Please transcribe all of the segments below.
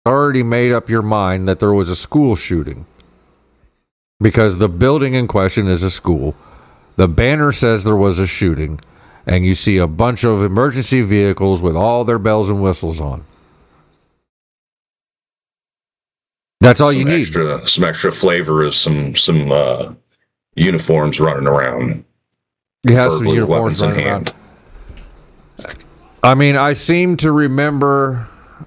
already made up your mind that there was a school shooting because the building in question is a school. The banner says there was a shooting, and you see a bunch of emergency vehicles with all their bells and whistles on. That's all you need. Some extra flavor is some uniforms running around. You have some uniforms running around. I mean, I seem to remember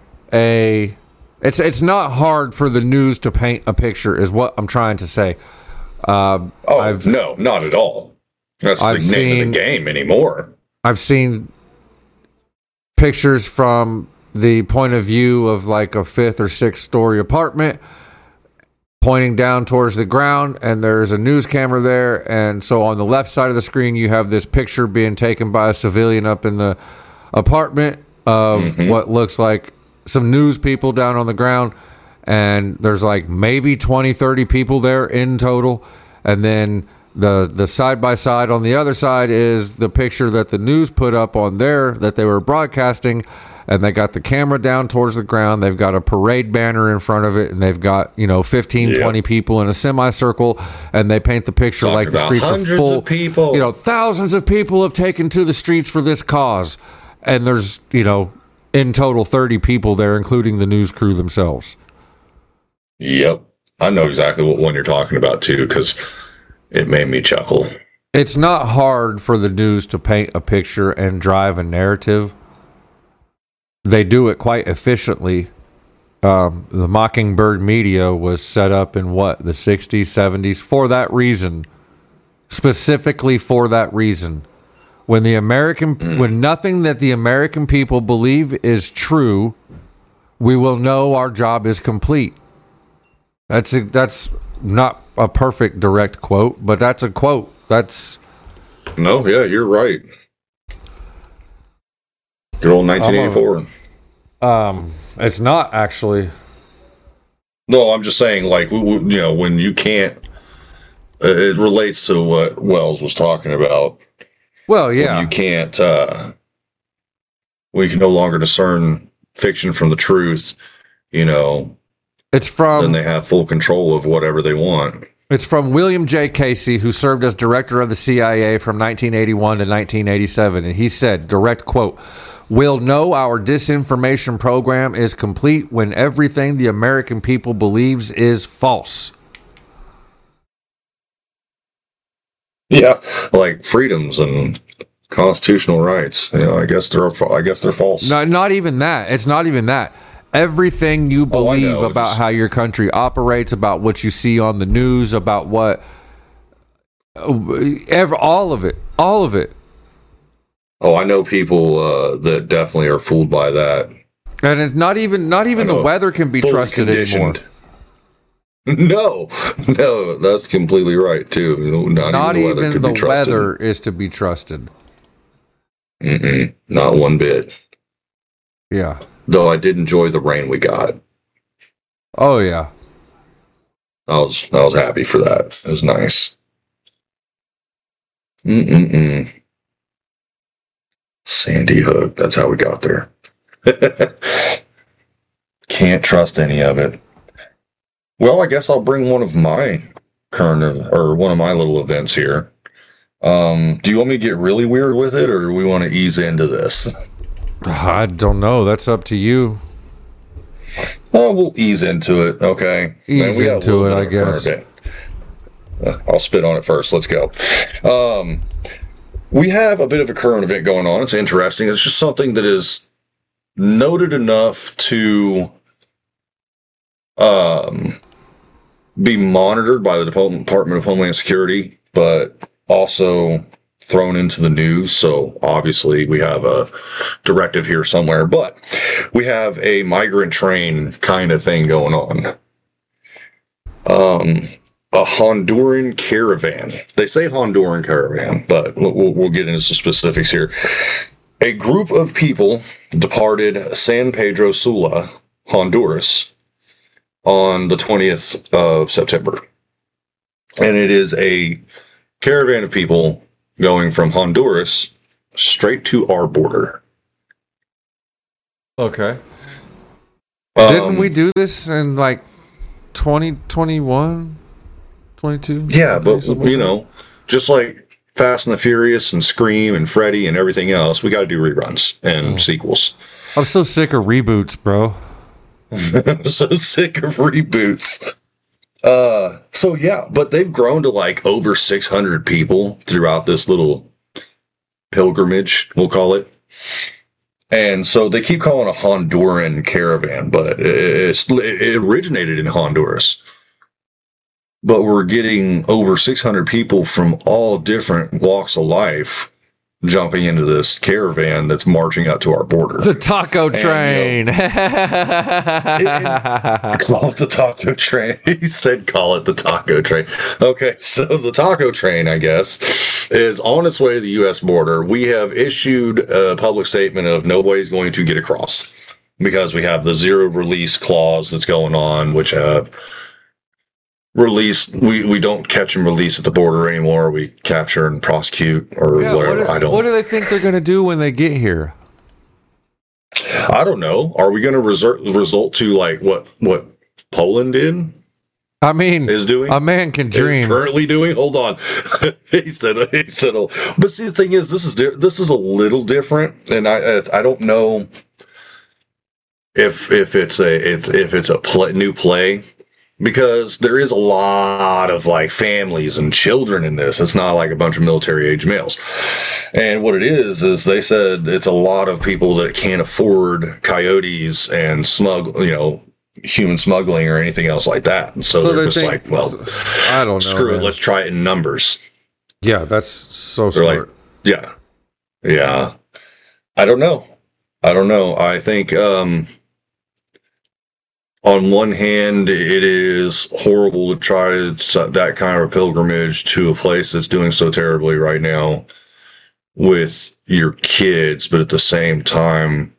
It's not hard for the news to paint a picture, is what I'm trying to say. No, not at all. That's the name of the game anymore. I've seen pictures from the point of view of like a 5th or 6th story apartment pointing down towards the ground, and there's a news camera there, and so on the left side of the screen you have this picture being taken by a civilian up in the apartment of what looks like some news people down on the ground, and there's like maybe 20-30 people there in total, and then the side by side on the other side is the picture that the news put up on there that they were broadcasting, and they got the camera down towards the ground. They've got a parade banner in front of it, and they've got 15-20 people in a semicircle, and they paint the picture like the streets are full of people. Thousands of people have taken to the streets for this cause, and there's in total 30 people there, including the news crew themselves. Yep. I know exactly what one you're talking about, too, because it made me chuckle. It's not hard for the news to paint a picture and drive a narrative. They do it quite efficiently. The Mockingbird media was set up in, the 60s, 70s, for that reason. Specifically for that reason. When nothing that the American people believe is true, we will know our job is complete. That's not a perfect direct quote, but that's a quote. No, yeah, you're right. Good old 1984. It's not actually. No, I'm just saying, like, when you can't. It relates to what Wells was talking about. Well, yeah. You can't, we can no longer discern fiction from the truth, It's from... Then they have full control of whatever they want. It's from William J. Casey, who served as director of the CIA from 1981 to 1987, and he said, direct quote, "We'll know our disinformation program is complete when everything the American people believes is false." Yeah, like freedoms and constitutional rights. I guess they're false. No, not even that. It's not even that. Everything you believe about how your country operates, about what you see on the news, about what, all of it. Oh, I know people that definitely are fooled by that. And it's not even the weather can be trusted anymore. No, that's completely right too. Not even the weather is to be trusted. Not one bit. Yeah. Though I did enjoy the rain we got. Oh yeah. I was happy for that. It was nice. Sandy Hook. That's how we got there. Can't trust any of it. Well, I guess I'll bring one of my one of my little events here. Do you want me to get really weird with it, or do we want to ease into this? I don't know. That's up to you. Oh, we'll ease into it. Okay. Ease into it, I guess. I'll spit on it first. Let's go. We have a bit of a current event going on. It's interesting. It's just something that is noted enough to be monitored by the Department of Homeland Security, but also thrown into the news. So obviously we have a directive here somewhere, but we have a migrant train kind of thing going on. A Honduran caravan. They say Honduran caravan, but we'll get into some specifics here. A group of people departed San Pedro Sula, Honduras, on the 20th of September. And it is a caravan of people going from Honduras straight to our border. Okay. Didn't we do this in like 2021, 22? Yeah, but you know, just like Fast and the Furious and Scream and Freddy and everything else, we got to do reruns and sequels. I'm so sick of reboots, bro. I'm so sick of reboots. So yeah, but they've grown to like over 600 people throughout this little pilgrimage, we'll call it. And so they keep calling it a Honduran caravan, but it originated in Honduras. But we're getting over 600 people from all different walks of life jumping into this caravan that's marching up to our border. The taco train. Call it the taco train. He said call it the taco train. Okay, so the taco train, I guess, is on its way to the U.S. border. We have issued a public statement of nobody's going to get across because we have the zero release clause that's going on, which have release. We don't catch and release at the border anymore. We capture and prosecute or whatever. What do they think they're going to do when they get here? I don't know. Are we going to result to like what Poland did? I mean, is doing a man can dream. Is currently doing. Hold on, he said. But see, the thing is, this is a little different, and I don't know if it's a new play. Because there is a lot of like families and children in this. It's not like a bunch of military age males. And what it is they said it's a lot of people that can't afford coyotes and human smuggling or anything else like that. And so they're just like, well, I don't know. Screw it. Let's try it in numbers. Yeah, that's so smart. Like, yeah. I don't know. I think, on one hand, it is horrible to try that kind of a pilgrimage to a place that's doing so terribly right now with your kids, but at the same time,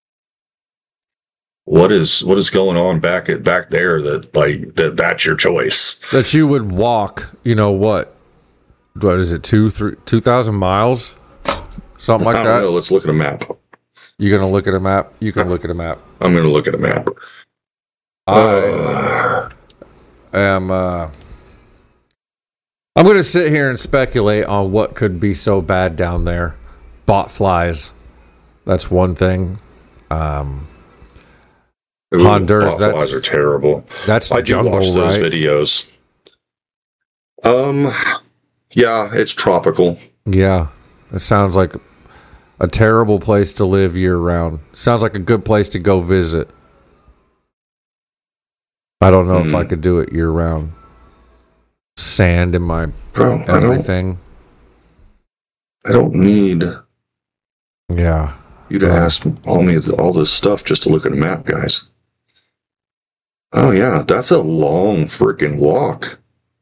what is going on back there that's your choice? That you would walk, what is it, 2,000 miles? Something like that? I don't know. Let's look at a map. You're going to look at a map? You can look at a map. I'm going to look at a map. I am. I'm going to sit here and speculate on what could be so bad down there. Bot flies. That's one thing. Honduras. Bot flies are terrible. That's the jungle, I do watch those right? videos. Yeah, it's tropical. Yeah, it sounds like a terrible place to live year round. Sounds like a good place to go visit. I don't know if I could do it year round. Sand in my everything. I don't need you to ask all this stuff just to look at a map, guys. Oh yeah, that's a long freaking walk.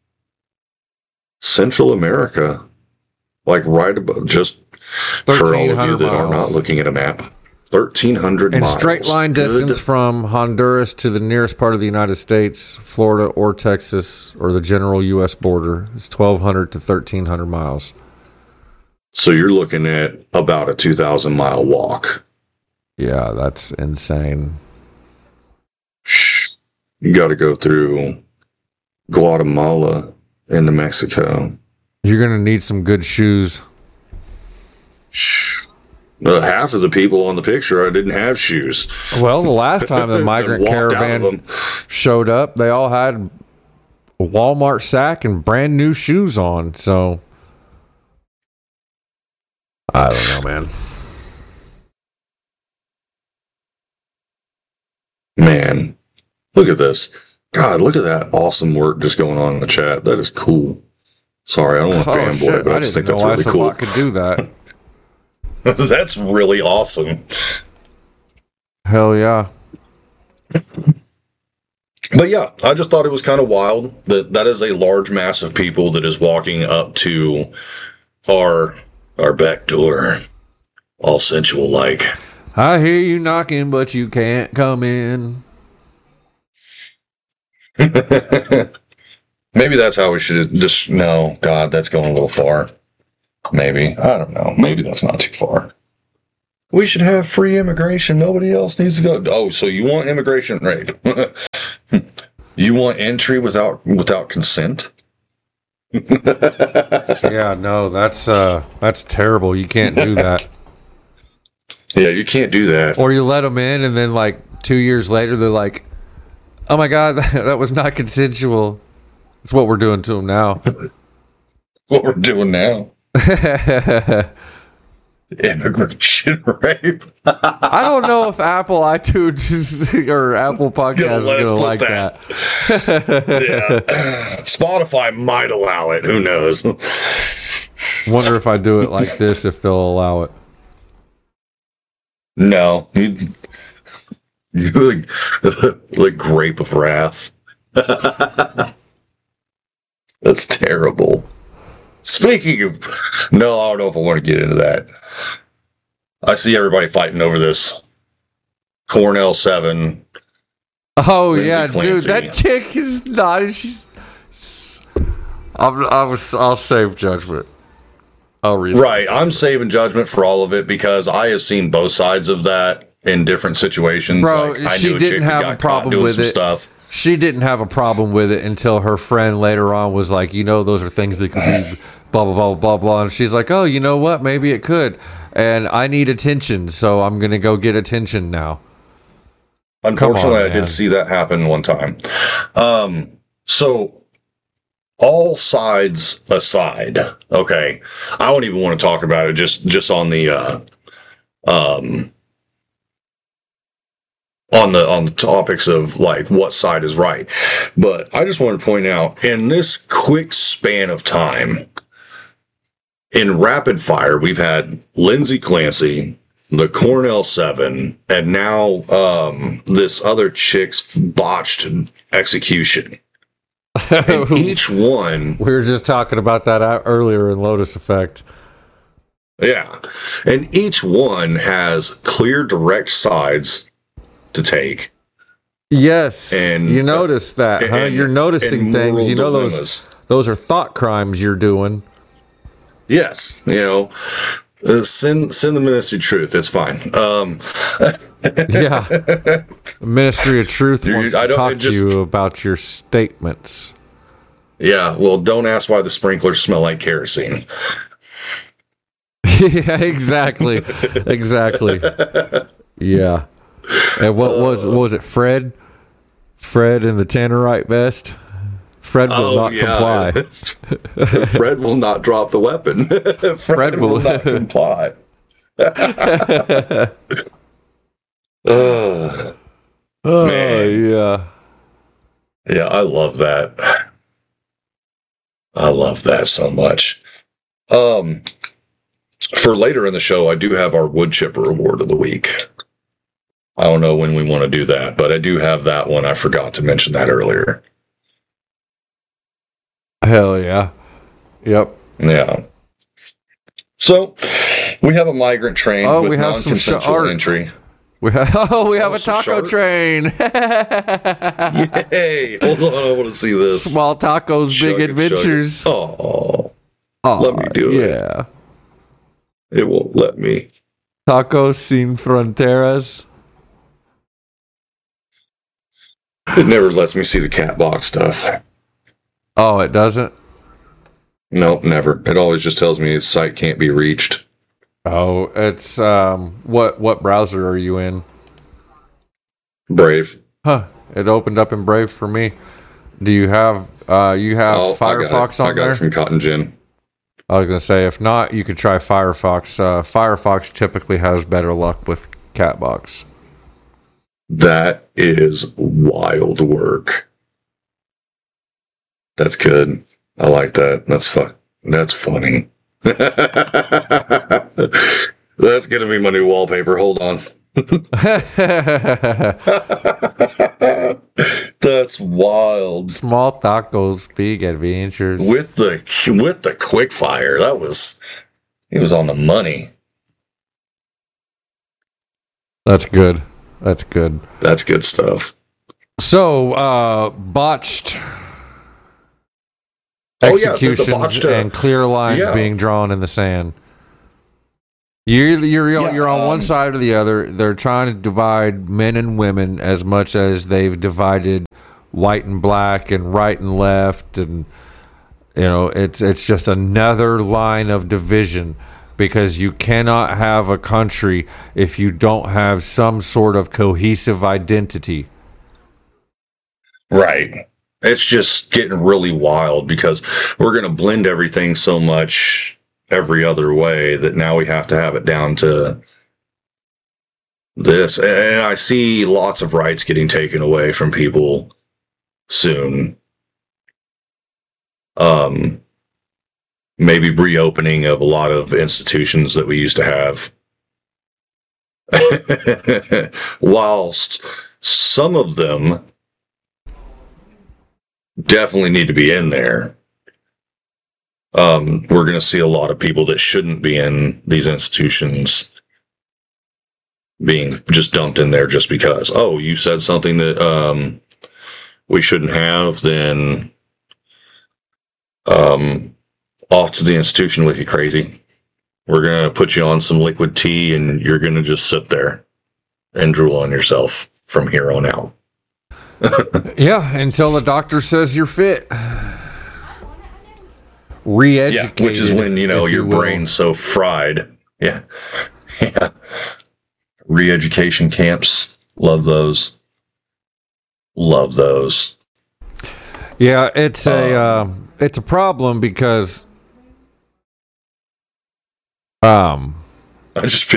Central America, like right above, just for all of you that are not looking at a map. 1,300 miles. In straight line distance from Honduras to the nearest part of the United States, Florida or Texas, or the general U.S. border is 1,200 to 1,300 miles. So you're looking at about a 2,000-mile walk. Yeah, that's insane. You got to go through Guatemala into Mexico. You're going to need some good shoes. Half of the people on the picture, I didn't have shoes. Well, the last time the migrant caravan showed up, they all had a Walmart sack and brand new shoes on. So, I don't know, man. Man, look at this. God, look at that awesome work just going on in the chat. That is cool. Sorry, I don't want to fanboy, but I just think that's really cool. I could do that. That's really awesome. Hell yeah. But yeah, I just thought it was kind of wild that is a large mass of people that is walking up to our back door, all sensual like. I hear you knocking, but you can't come in. Maybe that's how we should just. No, God, that's going a little far. Maybe. I don't know. Maybe that's not too far. We should have free immigration. Nobody else needs to go. Oh, so you want immigration raid? You want entry without consent? Yeah, no, that's terrible. You can't do that. Yeah, you can't do that. Or you let them in, and then like 2 years later, they're like, "Oh my God, that was not consensual." That's what we're doing to them now. What we're doing now. Immigration rape. I don't know if Apple iTunes or Apple Podcast is going to like that. Yeah. Spotify might allow it. Who knows? Wonder if I do it like this, if they'll allow it. No. You like grape of wrath. That's terrible. Speaking of... No, I don't know if I want to get into that. I see everybody fighting over this. Cornell 7. Oh, Lindsay yeah, Clancy. dude, that chick is not... She's... I'll save judgment. I'll read it. Right, I'm saving judgment for all of it because I have seen both sides of that in different situations. Bro, like, I she knew a didn't chick that have got a caught problem doing with some it. stuff. She didn't have a problem with it until her friend later on was like, those are things that could be blah, blah, blah, blah, blah. And she's like, oh, you know what? Maybe it could. And I need attention, so I'm going to go get attention now. Unfortunately, on, I man. did see that happen one time. So, all sides aside, okay, I don't even want to talk about it just on the on the topics of like what side is right. But I just want to point out in this quick span of time, in rapid fire, we've had Lindsay Clancy, the Cornell 7, and now this other chick's botched execution. And each one... We were just talking about that earlier in Lotus Effect. Yeah. And each one has clear, direct sides to take. Yes. And you notice that, huh? You're noticing things. You know, those are thought crimes you're doing. Yes. Send the Ministry of Truth. It's fine. Yeah. The Ministry of Truth wants to talk to you about your statements. Yeah. Well, don't ask why the sprinklers smell like kerosene. Yeah, exactly. Exactly. Yeah. And what was it, Fred? Fred in the Tannerite vest? Fred will not comply. Fred will not drop the weapon. Fred will not comply. Man. Yeah. Yeah, I love that. I love that so much. For later in the show, I do have our wood chipper award of the week. I don't know when we want to do that, but I do have that one. I forgot to mention that earlier. Hell yeah. Yep. Yeah. So, we have a migrant train with we have some non-consensual entry. We have a some taco shark. train. Yay! Hold on, I want to see this. Small tacos, big adventures. Oh, let me do it. Yeah. It won't let me. Tacos sin fronteras. It never lets me see the cat box stuff. Oh, it doesn't? Nope, never. It always just tells me its site can't be reached. Oh, it's what browser are you in? Brave. Huh. It opened up in Brave for me. Do you have Firefox on I got there? it from Cotton Gin. I was gonna say, if not, you could try Firefox. Firefox typically has better luck with Catbox. That is wild work. That's good. I like that. That's fun. That's funny. That's gonna be my new wallpaper. Hold on. That's wild. Small tacos, big adventures. With the quick fire, he was on the money. That's good. That's good. That's good stuff. So, botched the executions botched, and clear lines yeah. being drawn in the sand. You're on one side or the other. They're trying to divide men and women as much as they've divided white and black and right and left, and it's just another line of division, because you cannot have a country if you don't have some sort of cohesive identity. Right. It's just getting really wild because we're going to blend everything so much every other way that now we have to have it down to this. And I see lots of rights getting taken away from people soon. Maybe reopening of a lot of institutions that we used to have. Whilst some of them definitely need to be in there. We're going to see a lot of people that shouldn't be in these institutions being just dumped in there just because, oh, you said something that we shouldn't have, then off to the institution with you, crazy. We're going to put you on some liquid tea and you're going to just sit there and drool on yourself from here on out. Yeah, until the doctor says you're fit. Re-educated. Yeah, which is when, your brain's so fried. Yeah. Yeah. Re-education camps. Love those. Love those. Yeah, it's a problem because I just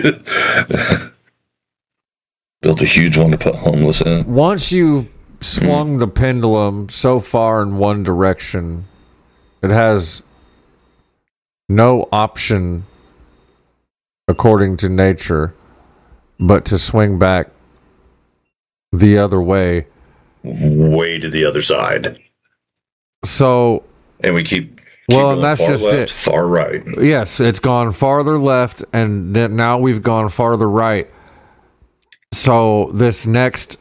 built a huge one to put homeless in. Once you swung the pendulum so far in one direction, it has no option, according to nature, but to swing back the other way. Way to the other side. So, and we keep well, and that's far just left, it. Far right. Yes, it's gone farther left, and then now we've gone farther right. So this next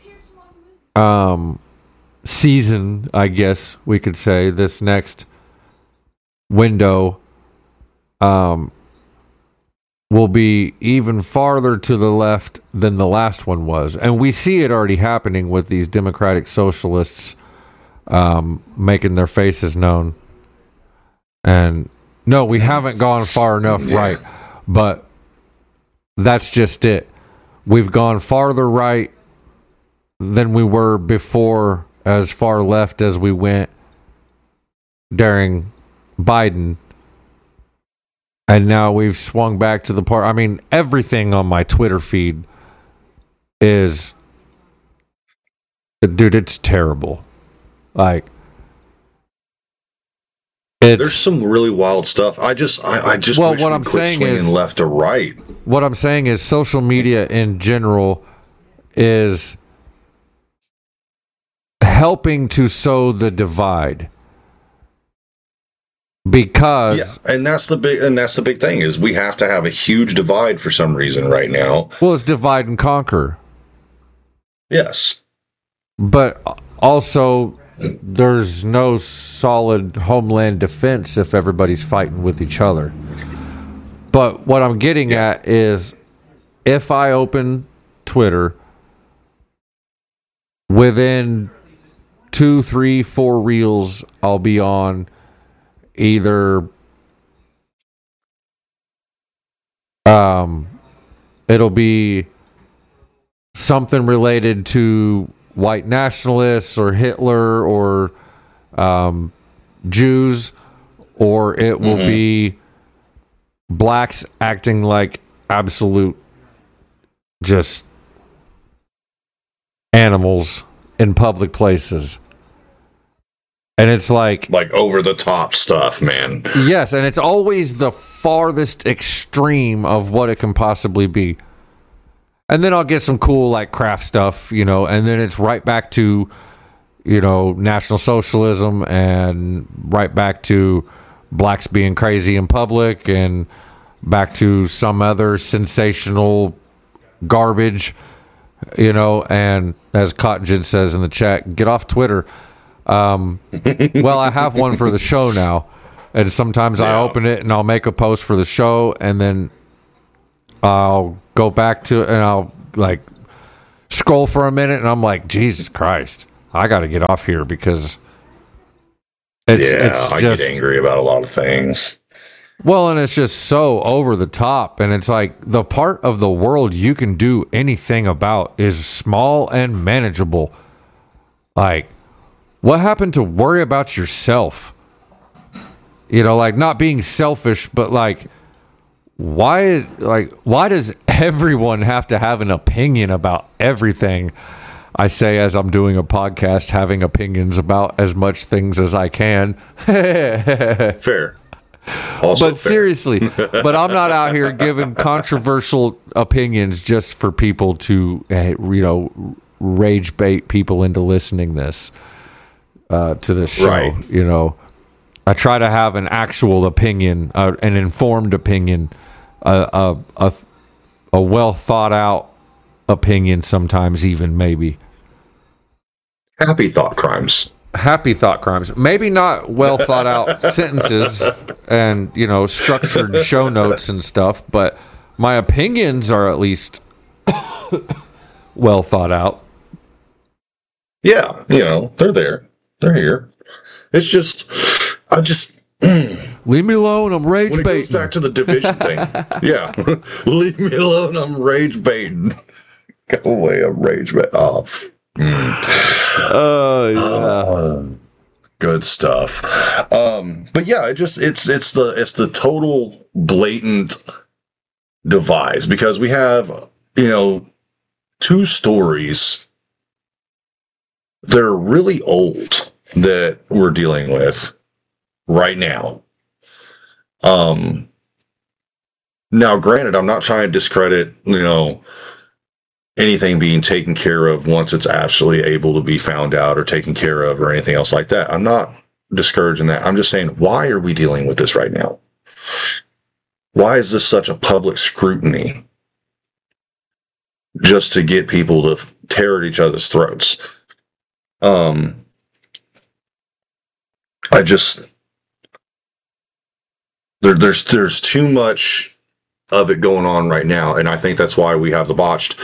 season, I guess we could say, this next window will be even farther to the left than the last one was. And we see it already happening with these democratic socialists making their faces known. And no, we haven't gone far enough right, but that's just it. We've gone farther right than we were before, as far left as we went during Biden. And now we've swung back to the part. I mean, everything on my Twitter feed is, dude, it's terrible. Like, there's some really wild stuff. I just well, wish what we I'm quit saying swinging is left to right. What I'm saying is social media in general is helping to sow the divide. Because and that's the big thing is we have to have a huge divide for some reason right now. Well, it's divide and conquer. Yes. But also there's no solid homeland defense if everybody's fighting with each other. But what I'm getting at is, if I open Twitter, within 2, 3, 4 reels, I'll be on either it'll be something related to white nationalists or Hitler or Jews, or it will be blacks acting like absolute just animals in public places. And it's like over the top stuff, man. Yes, and it's always the farthest extreme of what it can possibly be. And then I'll get some cool like craft stuff, and then it's right back to, National Socialism, and right back to blacks being crazy in public, and back to some other sensational garbage, and as Cotton says in the chat, get off Twitter. Well, I have one for the show now, and sometimes I open it and I'll make a post for the show, and then I'll go back to it and I'll like scroll for a minute and I'm like, Jesus Christ, I got to get off here because it's I just get angry about a lot of things. well, and it's just so over the top. And it's like the part of the world you can do anything about is small and manageable. Like, what happened to worry about yourself? You know, like not being selfish, but like, why does everyone have to have an opinion about everything? I say as I'm doing a podcast, having opinions about as much things as I can. Fair. Also But fair. seriously, but I'm not out here giving controversial opinions just for people to, rage bait people into listening to this show. Right. You know, I try to have an actual opinion, an informed opinion, a well thought out opinion. Sometimes even maybe Happy thought crimes. happy thought crimes. Maybe not well thought out sentences and, structured show notes and stuff, but my opinions are at least well thought out. Yeah, they're there. They're here. It's just, Leave me alone. I'm rage when it goes baiting. back to the division thing. Yeah. Leave me alone. I'm rage baiting. Go away. I'm rage baiting. Oh, Oh, yeah. good stuff. But yeah, it's the total blatant devise because we have, two stories that are really old that we're dealing with right now. Now granted, I'm not trying to discredit, anything being taken care of once it's actually able to be found out or taken care of or anything else like that. I'm not discouraging that. I'm just saying, why are we dealing with this right now? Why is this such a public scrutiny? Just to get people to tear at each other's throats. There's too much of it going on right now, and I think that's why we have the botched,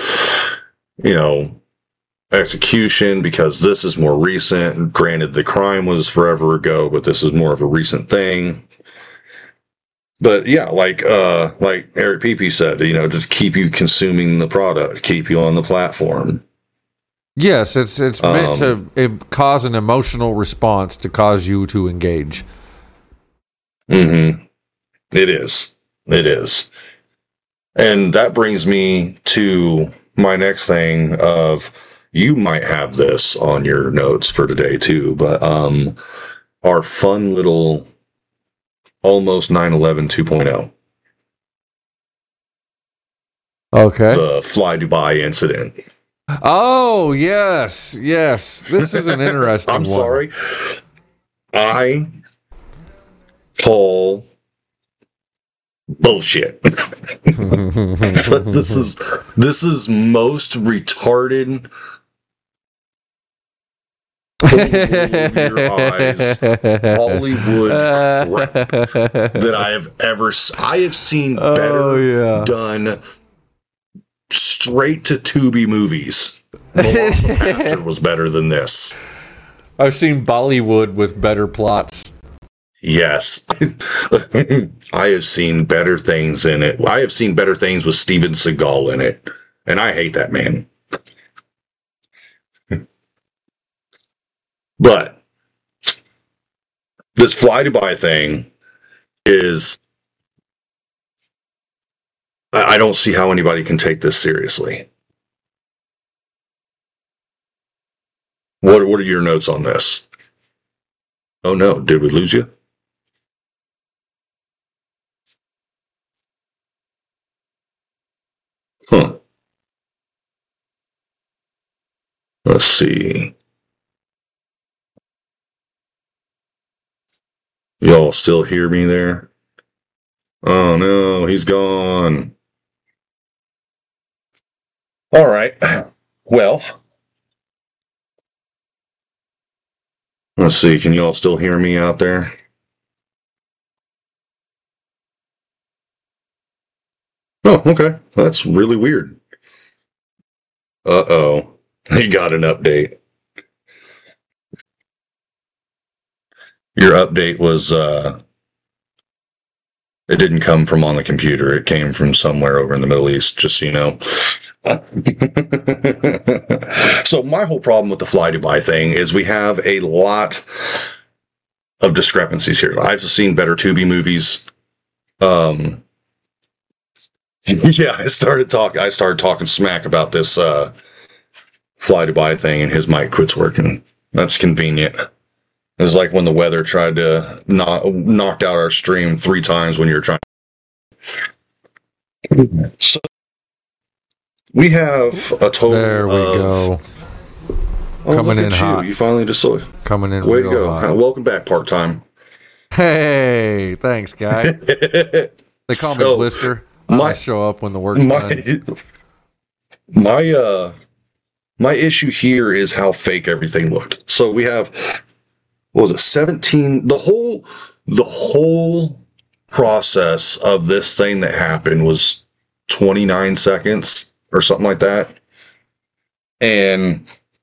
execution, because this is more recent. Granted, the crime was forever ago, but this is more of a recent thing. But yeah, like Eric Pepe said, just keep you consuming the product, keep you on the platform. Yes, it's meant to cause an emotional response to cause you to engage. Mm-hmm. It is. And that brings me to my next thing of, you might have this on your notes for today too, but our fun little almost 9/11 2.0. Okay. The Fly Dubai incident. Oh, yes. This is an interesting I'm one. sorry. I call bullshit. This is most retarded your eyes Hollywood crap that I have seen better done straight to Tubi movies. Velocipastor was better than this. I've seen Bollywood with better plots. Yes. I have seen better things in it. I have seen better things with Steven Seagal in it. And I hate that man. But this Fly Dubai thing is, I don't see how anybody can take this seriously. What are your notes on this? Oh no, did we lose you? Huh. Let's see. Y'all still hear me there? Oh no, he's gone. All right. Well, let's see. Can y'all still hear me out there? Oh, okay. That's really weird. Uh-oh. He got an update. Your update was, it didn't come from on the computer. It came from somewhere over in the Middle East, just so you know. So my whole problem with the Fly Dubai thing is we have a lot of discrepancies here. I've seen better Tubi movies. Yeah, I started talking smack about this Fly Dubai thing, and his mic quits working. That's convenient. It's like when the weather tried to knocked out our stream 3 times when you're trying. So we have a total. There we go. Coming in hot. You finally just saw it. Coming in. Way to go! Hot. Welcome back, part time. Hey, thanks, guy. They call me Blister. I show up when the work's done. My issue here is how fake everything looked. So we have, what was it, 17? The whole process of this thing that happened was 29 seconds or something like that. And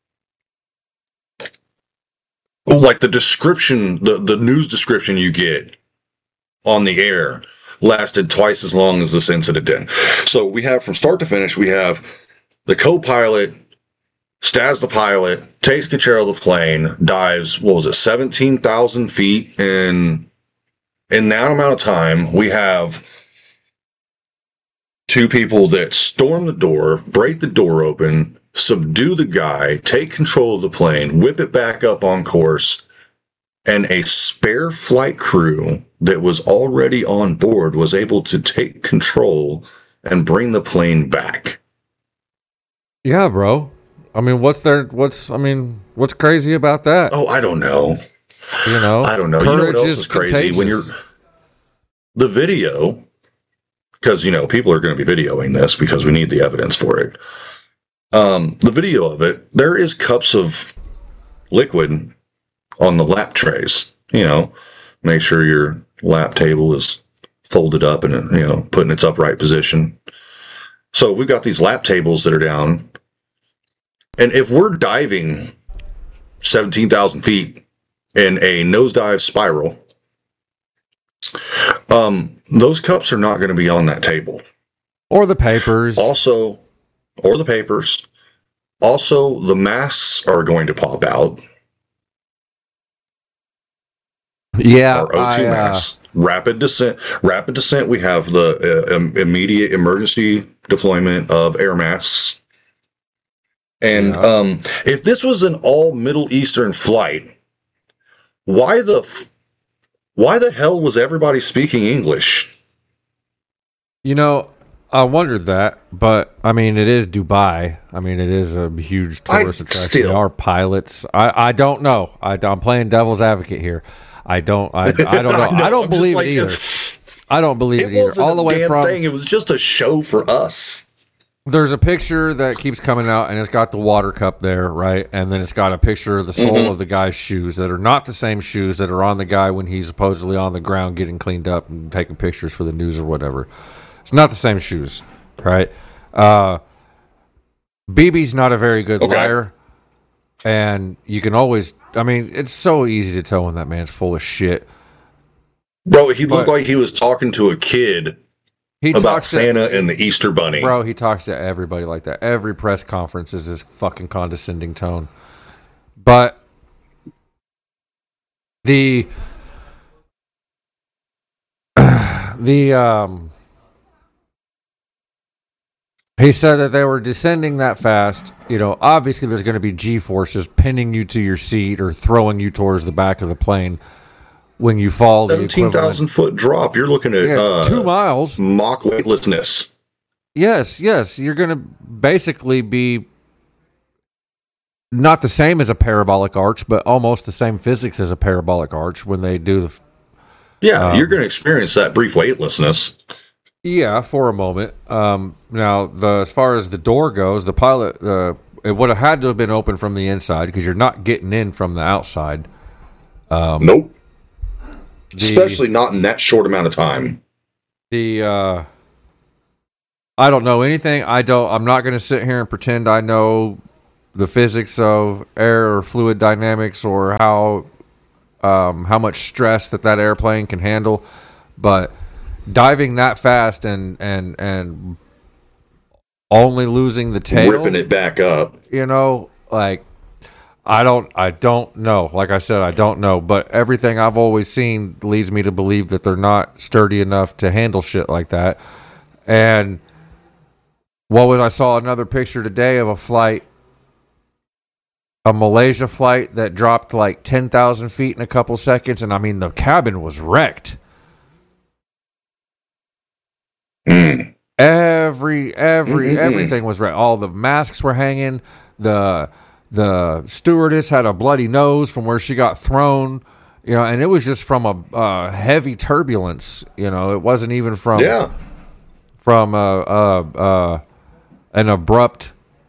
like the description, the news description you get on the air lasted twice as long as this incident did. So we have, from start to finish, we have the co-pilot stabs the pilot, takes control of the plane, dives, 17,000 feet in that amount of time. We have 2 people that storm the door, break the door open, subdue the guy, take control of the plane, whip it back up on course, and a spare flight crew that was already on board was able to take control and bring the plane back. Yeah, bro. I mean, what's crazy about that? Oh, I don't know. I don't know. You know what else is crazy? Contagious. When the video, because, people are going to be videoing this because we need the evidence for it. The video of it, there is cups of liquid on the lap trays. Make sure your lap table is folded up and, put in its upright position. So we've got these lap tables that are down. And if we're diving 17,000 feet in a nosedive spiral, those cups are not going to be on that table. Or the papers. Also, the masks are going to pop out. Yeah. Our O2 masks. Rapid descent. We have the immediate emergency deployment of air masks. And if this was an all Middle Eastern flight, why the hell was everybody speaking English? I wondered that, but I mean, it is Dubai. I mean, it is a huge tourist attraction. There are pilots. I don't know. I'm playing devil's advocate here. I don't know. I don't believe it either. I don't believe it either. All the way from thing. It was just a show for us. There's a picture that keeps coming out, and it's got the water cup there, right? And then it's got a picture of the sole of the guy's shoes that are not the same shoes that are on the guy when he's supposedly on the ground getting cleaned up and taking pictures for the news or whatever. It's not the same shoes, right? BB's not a very good liar, and you can always... I mean, it's so easy to tell when that man's full of shit. Bro, he looked like he was talking to a kid about Santa and the Easter Bunny. Bro, he talks to everybody like that. Every press conference is this fucking condescending tone. But he said that they were descending that fast. Obviously there's going to be G-forces pinning you to your seat or throwing you towards the back of the plane. When you fall, 17,000 foot drop, you're looking at 2 miles. Mach weightlessness. Yes. You're going to basically be not the same as a parabolic arch, but almost the same physics as a parabolic arch when they do the. Yeah, you're going to experience that brief weightlessness. Yeah, for a moment. Now, as far as the door goes, the pilot, it would have had to have been open from the inside because you're not getting in from the outside. Nope. Especially not in that short amount of time. The I don't know anything. I'm not going to sit here and pretend I know the physics of air or fluid dynamics or how much stress that airplane can handle. But diving that fast and only losing the tail, ripping it back up, like I don't know. Like I said, I don't know. But everything I've always seen leads me to believe that they're not sturdy enough to handle shit like that. And I saw another picture today of a Malaysia flight that dropped like 10,000 feet in a couple seconds. And I mean, the cabin was wrecked. Everything was wrecked. All the masks were hanging. The stewardess had a bloody nose from where she got thrown, and it was just from a heavy turbulence. It wasn't even from an abrupt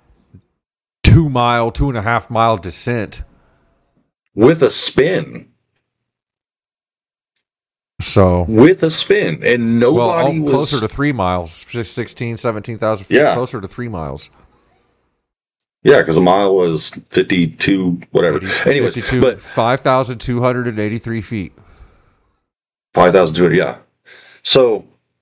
2.5 mile descent with a spin. And nobody was closer to 3 miles, 16, 17,000 feet, closer to 3 miles. Yeah, because a mile was 52, whatever. Anyways, 5,283 feet. 5,200, yeah. So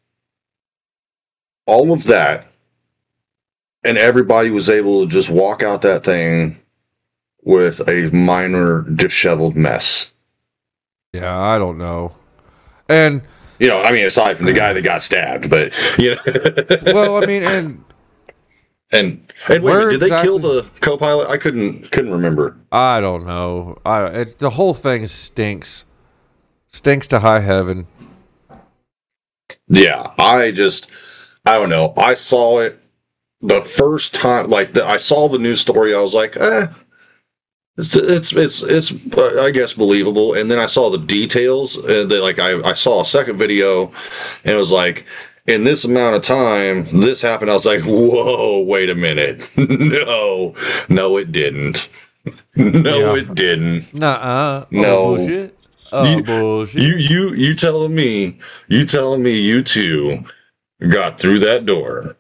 all of that, and everybody was able to just walk out that thing with a minor disheveled mess. Yeah, I don't know. And aside from the guy that got stabbed, but well, I mean, and wait a minute, did they kill the co-pilot? I couldn't remember. I don't know. The whole thing stinks to high heaven. Yeah, I don't know. I saw it the first time, I saw the news story. I was like, it's I guess believable. And then I saw the details, and I saw a second video, and it was like, in this amount of time, this happened. I was like, whoa, wait a minute. No, it didn't. It didn't. Nuh-uh. No. Bullshit. Bullshit. You telling me you two got through that door,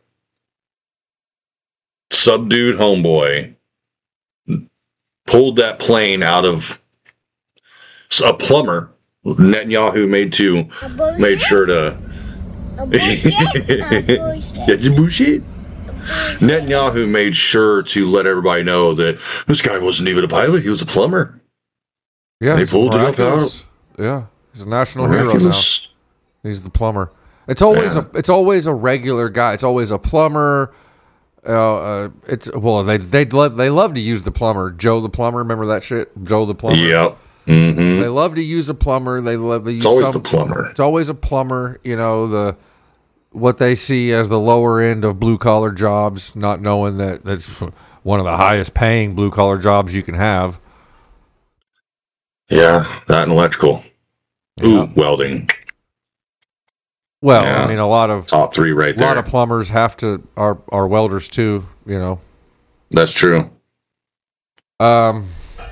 subdued homeboy, pulled that plane out of a plumber. Netanyahu made sure to bullshit. Netanyahu made sure to let everybody know that this guy wasn't even a pilot; he was a plumber. Yeah, they pulled it up out. Yeah, he's a national hero now. He's the plumber. It's always a regular guy. It's always a plumber. They love to use the plumber. Joe the plumber. Remember that shit? Joe the plumber. Yep. Mm-hmm. They love to use a plumber. They love to use. It's always the plumber. It's always a plumber. What they see as the lower end of blue collar jobs, not knowing that that's one of the highest paying blue collar jobs you can have. Yeah, that and electrical. Ooh, welding. Well, yeah. I mean, a lot of top three right there. A lot of plumbers are welders too. That's true. Well,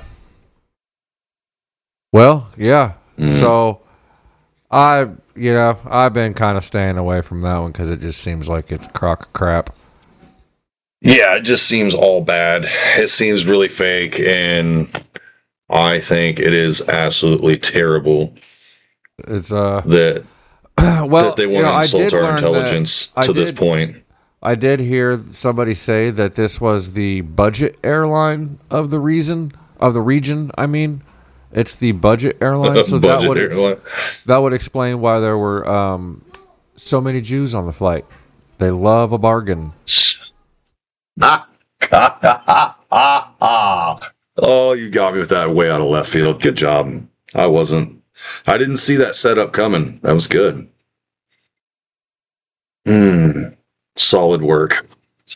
yeah. Mm-hmm. So, I've been kind of staying away from that one because it just seems like it's a crock of crap. Yeah, it just seems all bad. It seems really fake, and I think it is absolutely terrible. It's that they want to insult our intelligence to this point. I did hear somebody say that this was the budget airline of the region. I mean, it's the budget airline, so that would explain why there were so many Jews on the flight. They love a bargain. Oh, you got me with that way out of left field. Good job. I didn't see that setup coming. That was good. Solid work.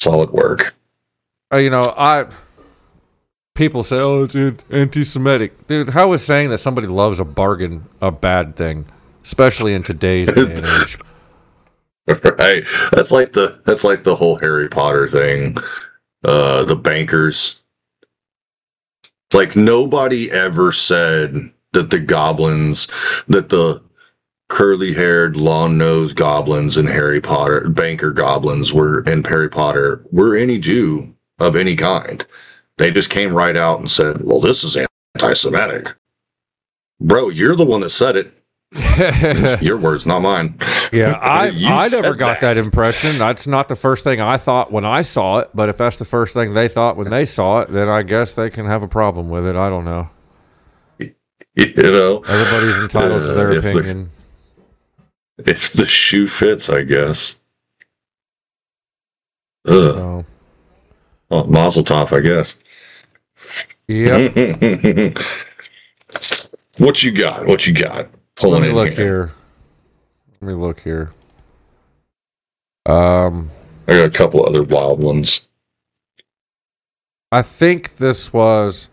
People say, "Oh, it's anti-Semitic." Dude, how is saying that somebody loves a bargain a bad thing, especially in today's day and age? Right. That's like the whole Harry Potter thing. The bankers. Like, nobody ever said that the goblins, that the curly-haired, long-nosed goblins in Harry Potter, banker goblins were in Harry Potter, were any Jew of any kind. They just came right out and said, well, this is anti-Semitic. Bro, you're the one that said it. It's your words, not mine. Yeah, I never got that impression. That's not the first thing I thought when I saw it, but if that's the first thing they thought when they saw it, then I guess they can have a problem with it. I don't know. You know, everybody's entitled to their opinion. If the shoe fits, I guess. So. Well, Mazel tov, I guess. Yep. What you got? What you got? Let me look here. I got a couple other wild ones. I think this was...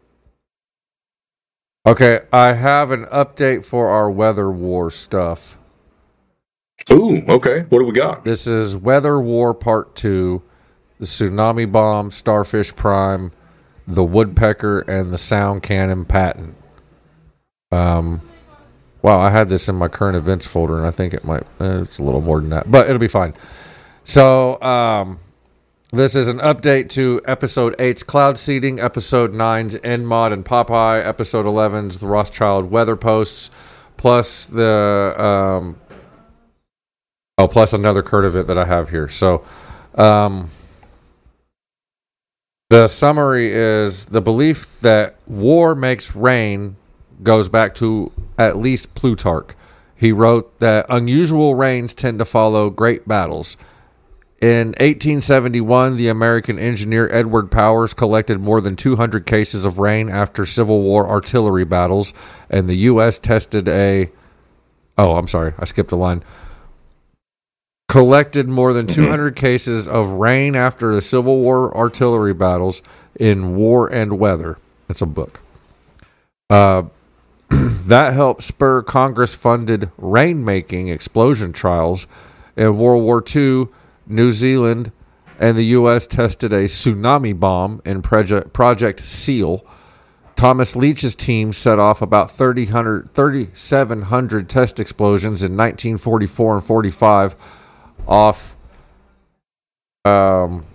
Okay, I have an update for our Weather War stuff. Ooh, okay. What do we got? This is Weather War Part 2, the Tsunami Bomb, Starfish Prime, the Woodpecker, and the Sound Cannon patent. Wow, I had this in my current events folder, and I think it might... it's a little more than that, but it'll be fine. So, this is an update to Episode 8's Cloud Seeding, Episode 9's NMOD and Popeye, Episode 11's the Rothschild Weather Posts, plus the... plus another current event that I have here. So, the summary is the belief that war makes rain goes back to at least Plutarch. He wrote that unusual rains tend to follow great battles. In 1871, the American engineer Edward Powers collected more than 200 cases of rain after Civil War artillery battles, and the U.S. tested a... Oh, I'm sorry. I skipped a line. Collected more than 200 cases of rain after the Civil War artillery battles in War and Weather. It's a book. That helped spur Congress-funded rain-making explosion trials. In World War II, New Zealand and the U.S. tested a tsunami bomb in Project SEAL. Thomas Leach's team set off about 3,700 test explosions in 1944 and 45 off That's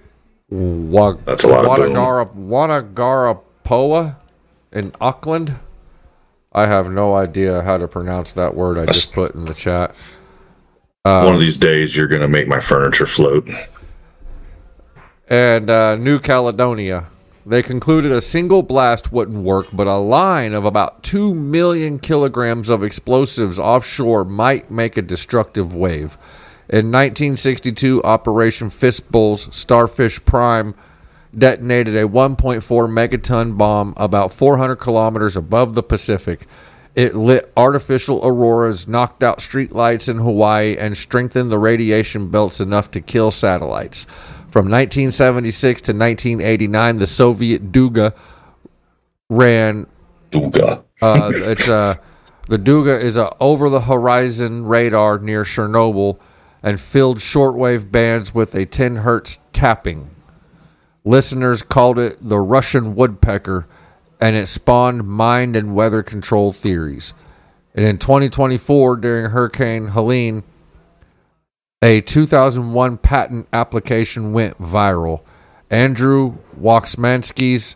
a lot of Wanagarapoa in Auckland. I have no idea how to pronounce that word I just put in the chat. One of these days you're going to make my furniture float. And New Caledonia. They concluded a single blast wouldn't work, but a line of about 2 million kilograms of explosives offshore might make a destructive wave. In 1962, Operation Fistbulls Starfish Prime detonated a 1.4 megaton bomb about 400 kilometers above the Pacific. It lit artificial auroras, knocked out streetlights in Hawaii, and strengthened the radiation belts enough to kill satellites. From 1976 to 1989, the Soviet Duga ran... Duga. The Duga is a over-the-horizon radar near Chernobyl and filled shortwave bands with a 10 hertz tapping. Listeners called it the Russian woodpecker, and it spawned mind and weather control theories. And in 2024, during Hurricane Helene, a 2001 patent application went viral. Andrew Waksmansky's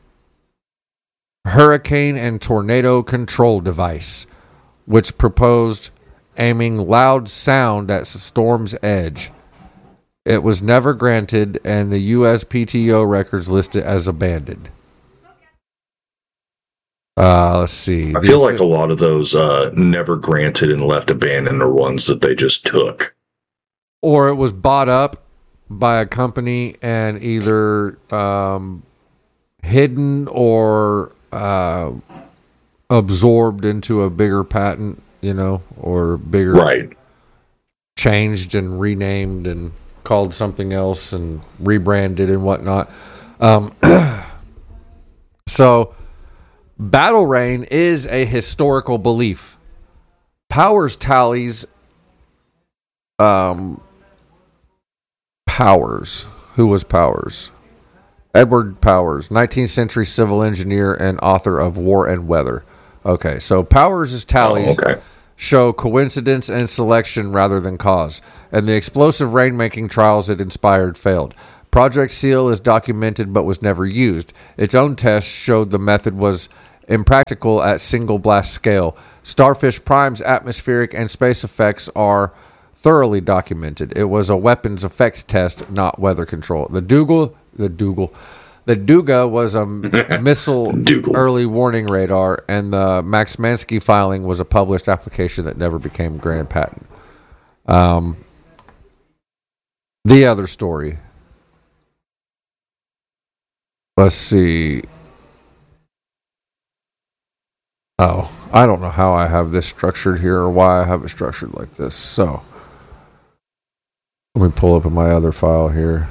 Hurricane and Tornado Control Device, which proposed aiming loud sound at the storm's edge. It was never granted, and the USPTO records list it as abandoned. Let's see. I feel like a lot of those never granted and left abandoned are ones that they just took. Or it was bought up by a company and either hidden or absorbed into a bigger patent, or bigger... Right. Changed and renamed and called something else and rebranded and whatnot. So, battle rain is a historical belief. Powers tallies... Powers. Who was Powers? Edward Powers, 19th century civil engineer and author of War and Weather. Okay, so Powers' tallies show coincidence and selection rather than cause, and the explosive rainmaking trials it inspired failed. Project SEAL is documented but was never used. Its own tests showed the method was impractical at single blast scale. Starfish Prime's atmospheric and space effects are thoroughly documented. It was a weapons effect test, not weather control. The Duga was a missile early warning radar, and the Max-Mansky filing was a published application that never became granted patent. The other story. Let's see. Oh, I don't know how I have this structured here or why I have it structured like this. So, let me pull up in my other file here.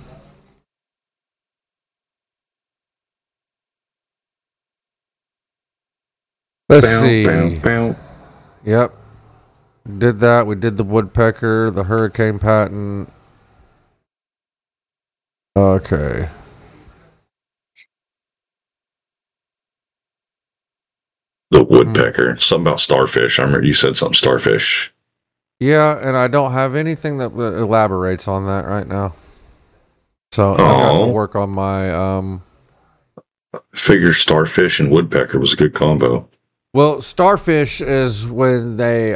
Let's see. Yep. Did that. We did the woodpecker, the hurricane patent. Okay. The woodpecker. Something about starfish. I remember you said something starfish. Yeah, and I don't have anything that elaborates on that right now. So I got to work on my figure starfish and woodpecker was a good combo. Well, starfish is when they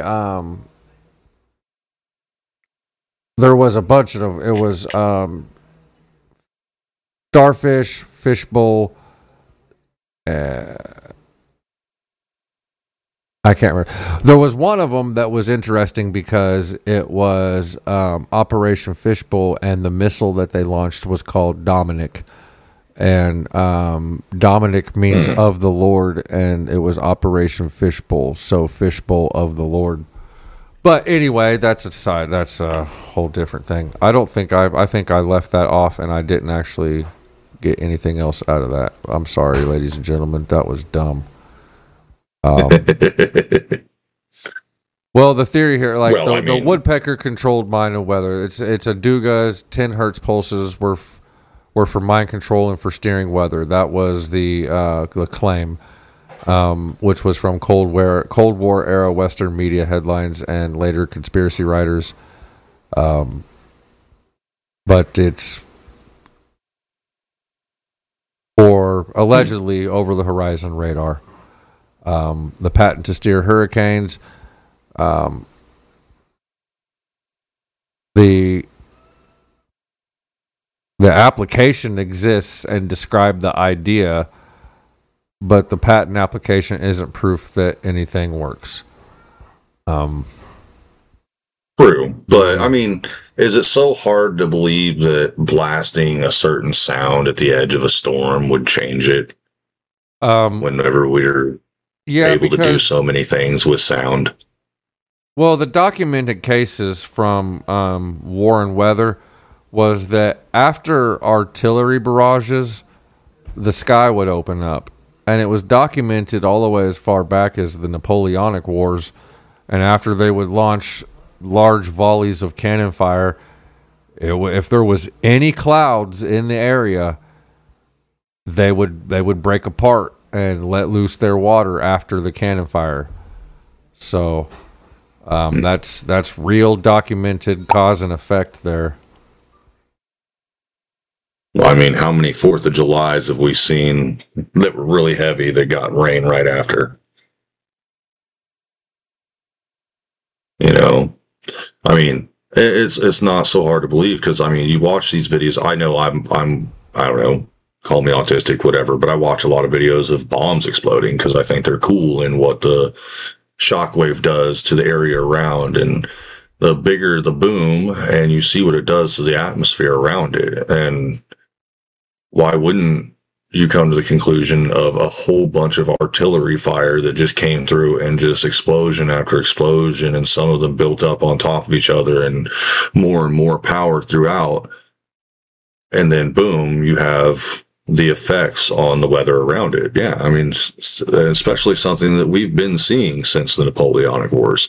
there was a bunch of them. It was starfish, fishbowl, I can't remember. There was one of them that was interesting because it was Operation Fishbowl, and the missile that they launched was called Dominic. And Dominic means of the Lord, and it was Operation Fishbowl, so Fishbowl of the Lord. But anyway, that's aside. That's a whole different thing. I think I left that off, and I didn't actually get anything else out of that. I'm sorry, ladies and gentlemen. That was dumb. Well, the theory here, the woodpecker controlled mind and weather. It's a Duga. 10 hertz pulses were for mind control and for steering weather. That was the claim, which was from Cold War era Western media headlines and later conspiracy writers. But it's for allegedly over the horizon radar. The patent to steer hurricanes, the application exists and describe the idea, but the patent application isn't proof that anything works. True, but I mean, is it so hard to believe that blasting a certain sound at the edge of a storm would change it? Whenever we're able to do so many things with sound. Well, the documented cases from war and weather was that after artillery barrages, the sky would open up. And it was documented all the way as far back as the Napoleonic Wars. And after they would launch large volleys of cannon fire, if there was any clouds in the area, they would break apart and let loose their water after the cannon fire. So that's real documented cause and effect there. Well, I mean, how many 4th of Julys have we seen that were really heavy that got rain right after? You know, I mean, it's not so hard to believe because, I mean, you watch these videos. I know I don't know, call me autistic, whatever, but I watch a lot of videos of bombs exploding because I think they're cool and what the shockwave does to the area around. And the bigger the boom, and you see what it does to the atmosphere around it. And why wouldn't you come to the conclusion of a whole bunch of artillery fire that just came through and just explosion after explosion, and some of them built up on top of each other and more power throughout. And then boom, you have the effects on the weather around it. Yeah, I mean, especially something that we've been seeing since the Napoleonic Wars.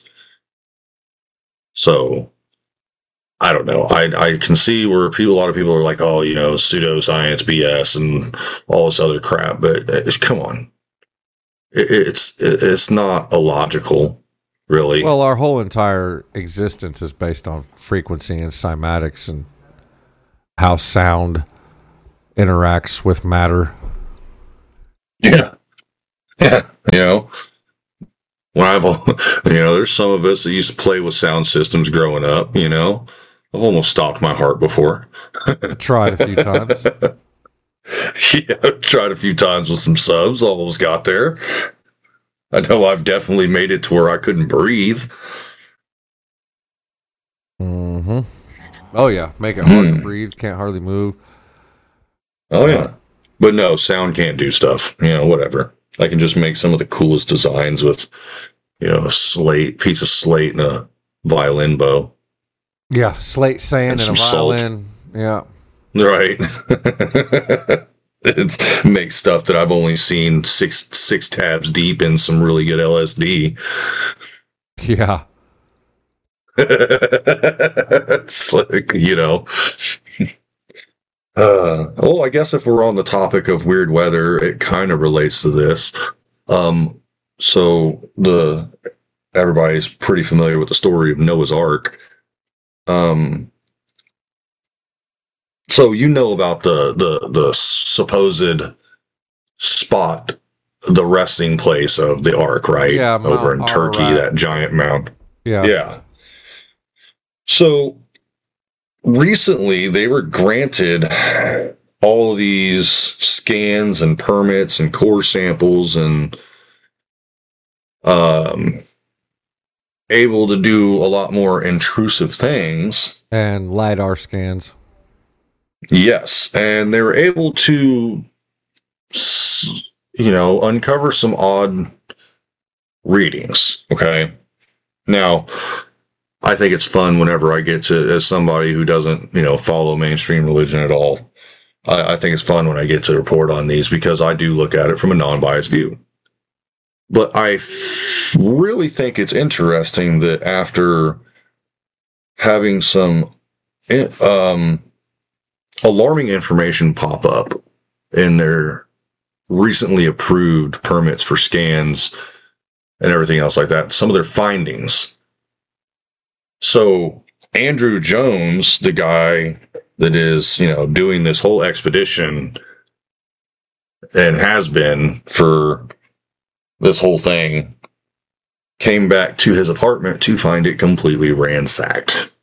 So, I don't know. I can see where a lot of people are like, oh, you know, pseudoscience BS and all this other crap. But come on, it's not illogical, really. Well, our whole entire existence is based on frequency and cymatics and how sound interacts with matter. Yeah. Yeah. You know, when there's some of us that used to play with sound systems growing up, you know. I've almost stopped my heart before. I tried a few times. Yeah, I've tried a few times with some subs, almost got there. I know I've definitely made it to where I couldn't breathe. Mm-hmm. Oh, yeah. Make it hard to breathe. Can't hardly move. Oh, yeah. But no, sound can't do stuff. You know, whatever. I can just make some of the coolest designs with, you know, a piece of slate and a violin bow. Yeah, slate, sand, and a violin. Salt. Yeah. Right. It makes stuff that I've only seen six tabs deep in some really good LSD. Yeah. It's like, you know. I guess if we're on the topic of weird weather, it kind of relates to this. So everybody's pretty familiar with the story of Noah's Ark. So you know about the supposed spot, the resting place of the Ark, right? Yeah, over in Turkey, that giant mound. Yeah. Yeah. So recently they were granted all of these scans and permits and core samples and able to do a lot more intrusive things. And LiDAR scans. Yes, and they were able to, you know, uncover some odd readings. Okay. Now, I think it's fun whenever I get to, as somebody who doesn't, you know, follow mainstream religion at all, I think it's fun when I get to report on these because I do look at it from a non-biased view. But I really think it's interesting that after having some alarming information pop up in their recently approved permits for scans and everything else like that, some of their findings. So Andrew Jones, the guy that is, you know, doing this whole expedition and has been for this whole thing, came back to his apartment to find it completely ransacked.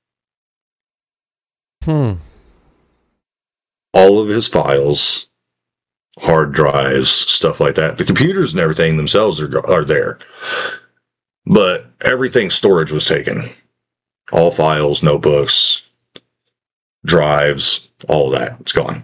All of his files, hard drives, stuff like that. The computers and everything themselves are there. But everything's storage was taken. All files, notebooks, drives, all of that. It's gone.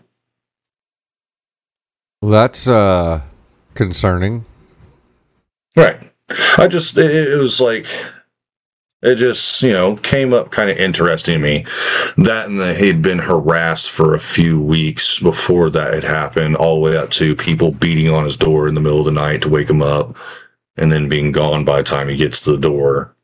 Well, that's concerning. Right. It was like, it just, you know, came up kind of interesting to me. That and that he'd been harassed for a few weeks before that had happened, all the way up to people beating on his door in the middle of the night to wake him up, and then being gone by the time he gets to the door.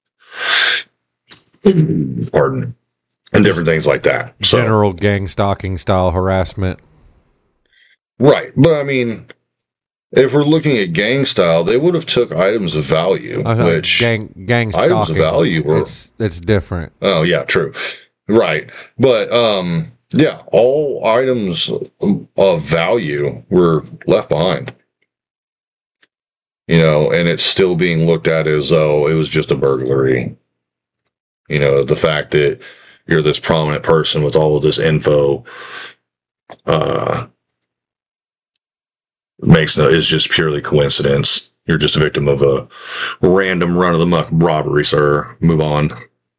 Pardon. And different things like that. General gang stalking style harassment. Right. But I mean, if we're looking at gang style, they would have took items of value, which gang items stalking, of value were. It's different. Oh yeah, true. Right. But yeah, all items of value were left behind. You know, and it's still being looked at as though it was just a burglary. You know, the fact that you're this prominent person with all of this info is just purely coincidence. You're just a victim of a random run-of-the-muck robbery, sir. Move on.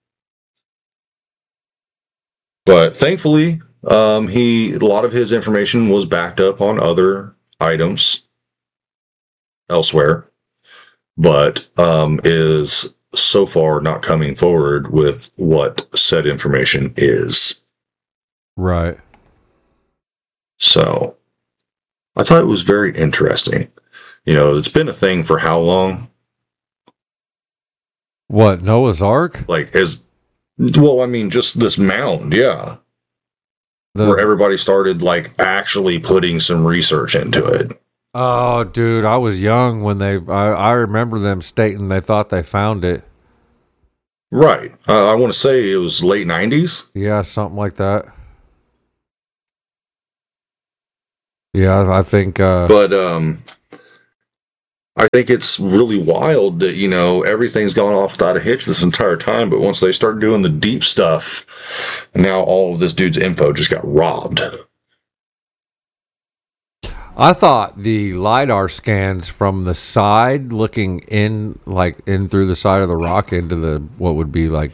But thankfully, a lot of his information was backed up on other items elsewhere, but is so far not coming forward with what said information is. Right. So I thought it was very interesting. You know, it's been a thing for how long? What, Noah's Ark? Like, well, I mean, just this mound, yeah. Where everybody started, like, actually putting some research into it. Oh, dude, I was young when I remember them stating they thought they found it. Right. I want to say it was late 90s. Yeah, something like that. Yeah, I think. But I think it's really wild that, everything's gone off without a hitch this entire time. But once they start doing the deep stuff, now all of this dude's info just got robbed. I thought the LiDAR scans from the side looking in, like in through the side of the rock into what would be like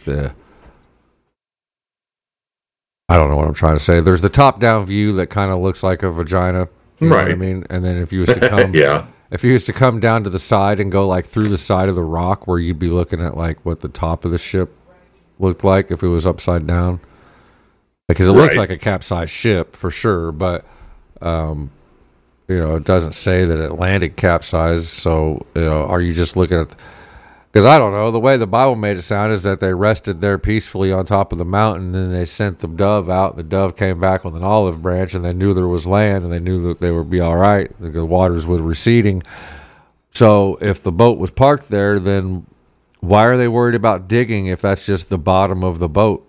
I don't know what I'm trying to say. There's the top down view that kind of looks like a vagina. You know what I mean? And then if you was to come, yeah. If you was to come down to the side and go like through the side of the rock where you'd be looking at like what the top of the ship looked like if it was upside down. Because it looks like a capsized ship for sure, but it doesn't say that it landed capsized. So, are you just looking at... Because I don't know, the way the Bible made it sound is that they rested there peacefully on top of the mountain, and then they sent the dove out. The dove came back with an olive branch, and they knew there was land, and they knew that they would be all right. The waters were receding. So if the boat was parked there, then why are they worried about digging if that's just the bottom of the boat?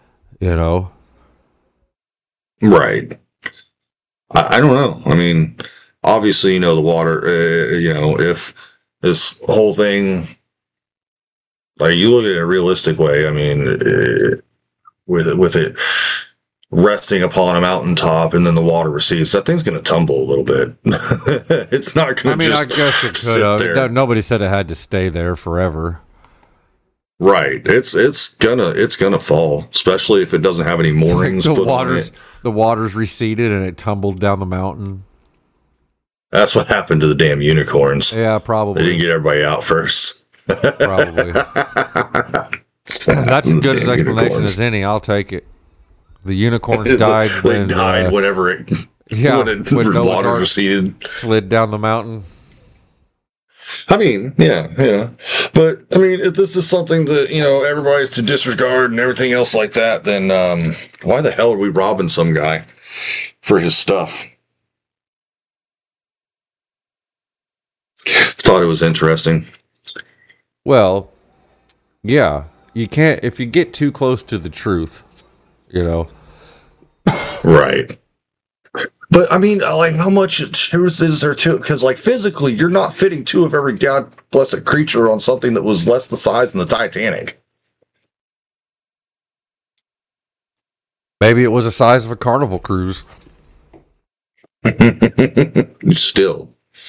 Right. I don't know. I mean, obviously, the water, if this whole thing... Like, you look at it a realistic way. I mean, with it resting upon a mountaintop and then the water recedes, that thing's going to tumble a little bit. It's not going to just I guess it could have. Nobody said it had to stay there forever. Right. It's gonna fall, especially if it doesn't have any moorings. The water's receded and it tumbled down the mountain. That's what happened to the damn unicorns. Yeah, probably. They didn't get everybody out first. Probably. That's as good an explanation as any. I'll take it. The unicorns died when whenever it when water receded, slid down the mountain. I mean, yeah. But I mean, if this is something that everybody's to disregard and everything else like that, then why the hell are we robbing some guy for his stuff? Thought it was interesting. Well, yeah, you can't, if you get too close to the truth, Right. But, I mean, like, how much truth is there to it? Because, like, physically, you're not fitting two of every god blessed creature on something that was less the size than the Titanic. Maybe it was the size of a Carnival cruise. Still.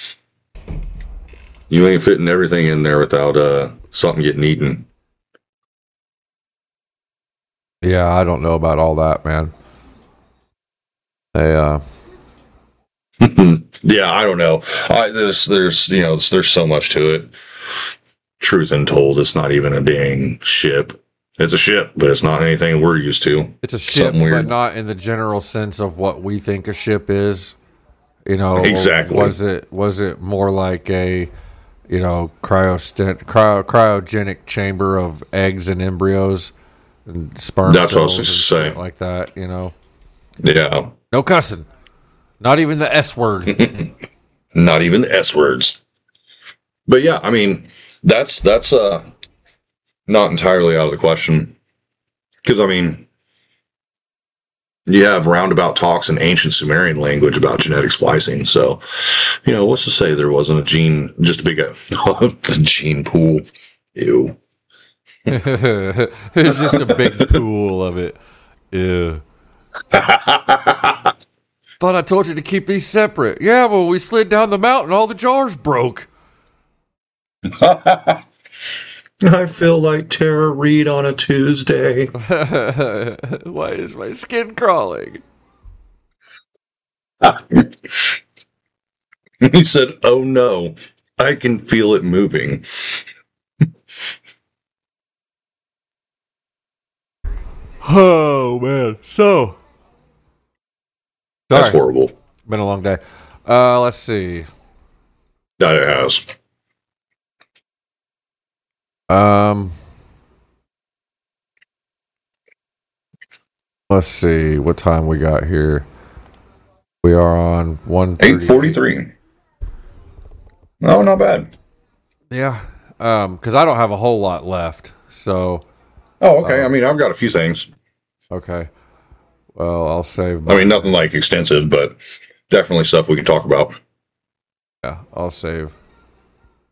You ain't fitting everything in there without something getting eaten. Yeah, I don't know about all that, man. Yeah, I don't know. There's so much to it. Truth untold, it's not even a dang ship. It's a ship, but it's not anything we're used to. It's a ship, but not in the general sense of what we think a ship is. Exactly. Was it more like a cryogenic chamber of eggs and embryos and sperm That's what I was cells going to and say. shit like that, Yeah. No cussing. Not even the S word. Not even the S words. But yeah, I mean, that's not entirely out of the question. Because, I mean, you have roundabout talks in ancient Sumerian language about genetic splicing. So, what's to say there wasn't a gene, just a big the gene pool. Ew. It's just a big pool of it. Ew. Thought I told you to keep these separate. Yeah, well, we slid down the mountain, all the jars broke. I feel like Tara Reid on a Tuesday. Why is my skin crawling? He said, "Oh no, I can feel it moving." Oh man, so that's horrible. Been a long day. Let's see. That it has. Let's see what time we got here. We are on 1:38. 8:43. Oh, not bad. Yeah. Because I don't have a whole lot left. So, Oh, okay. I mean, I've got a few things. okay. Well, I'll save. I mean, nothing like extensive, but definitely stuff we can talk about. Yeah, I'll save.